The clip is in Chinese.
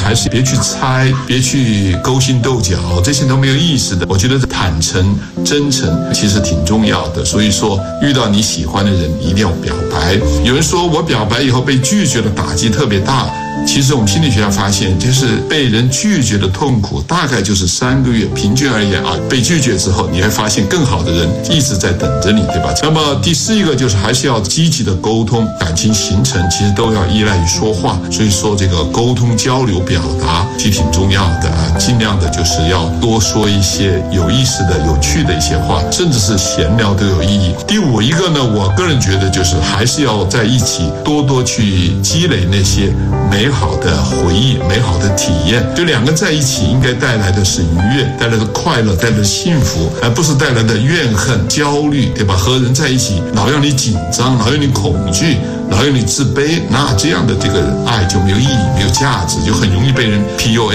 还是别去猜，别去勾心斗角，这些都没有意思的。我觉得坦诚、真诚其实挺重要的。所以说，遇到你喜欢的人，一定要表白。有人说我表白以后被拒绝的打击特别大。其实我们心理学家发现，就是被人拒绝的痛苦大概就是3个月，平均而言啊，被拒绝之后，你会发现更好的人一直在等着你，对吧？那么第4个就是还是要积极的沟通，感情形成其实都要依赖于说话，所以说这个沟通交流表达其实挺重要的啊，尽量的就是要多说一些有意思的、有趣的一些话，甚至是闲聊都有意义。第5一个呢，我个人觉得就是还是要在一起多多去积累那些美好的回忆、美好的体验。就2个在一起应该带来的是愉悦，带来的快乐，带来的幸福，而不是带来的怨恨、焦虑，对吧？和人在一起老让你紧张，老让你恐惧，老让你自卑，那这样的这个爱就没有意义、没有价值，就很容易被人 PUA。